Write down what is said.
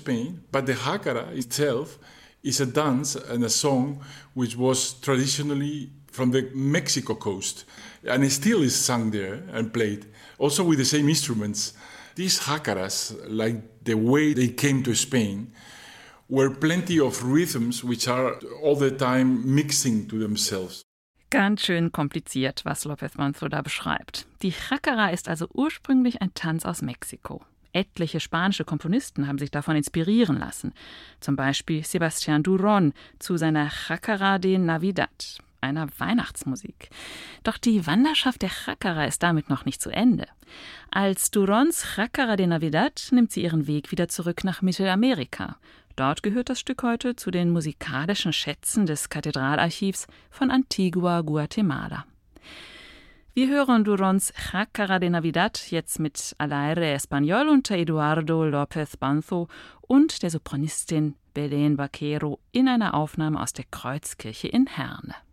Spain, but the Jácara itself is a dance and a song which was traditionally from the Mexico coast, and it still is sung there and played, also with the same instruments. These Jácaras, like the way they came to Spain, were plenty of rhythms which are all the time mixing to themselves. Ganz schön kompliziert, was López Manzo da beschreibt. Die Jácara ist also ursprünglich ein Tanz aus Mexiko. Etliche spanische Komponisten haben sich davon inspirieren lassen. Zum Beispiel Sebastián Durón zu seiner Jácara de Navidad, einer Weihnachtsmusik. Doch die Wanderschaft der Jácara ist damit noch nicht zu Ende. Als Duróns Jácara de Navidad nimmt sie ihren Weg wieder zurück nach Mittelamerika. Dort gehört das Stück heute zu den musikalischen Schätzen des Kathedralarchivs von Antigua, Guatemala. Wir hören Duróns Jácara de Navidad jetzt mit Al Aire Español unter Eduardo López Manzo und der Sopranistin Belén Vaquero in einer Aufnahme aus der Kreuzkirche in Herne.